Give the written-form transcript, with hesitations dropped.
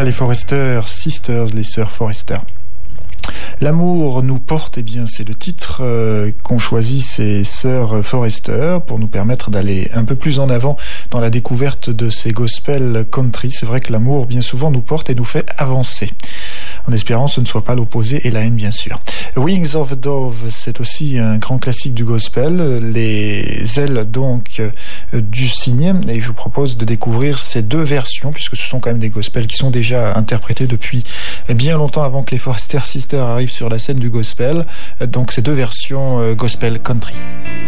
les Forester Sisters, les sœurs Forester. L'amour nous porte, eh bien, c'est le titre qu'ont choisi ces sœurs Forester pour nous permettre d'aller un peu plus en avant dans la découverte de ces gospel country. C'est vrai que l'amour, bien souvent, nous porte et nous fait avancer. En espérant que ce ne soit pas l'opposé et la haine, bien sûr. Wings of a Dove, c'est aussi un grand classique du gospel. Les ailes, donc, du cygne. Et je vous propose de découvrir ces deux versions, puisque ce sont quand même des gospels qui sont déjà interprétés depuis bien longtemps avant que les Forester Sisters arrivent sur la scène du gospel. Donc, ces deux versions gospel country.